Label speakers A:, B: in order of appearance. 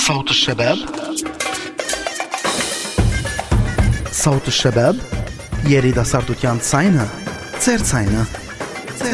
A: صوت الشباب. صوت الشباب يريد صارتو تيان تساينا تسير تساينا